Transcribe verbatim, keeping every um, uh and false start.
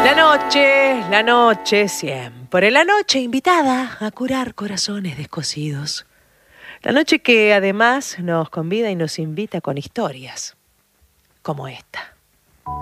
La noche, la noche, siempre la noche invitada a curar corazones descosidos. La noche que además nos convida y nos invita con historias como esta.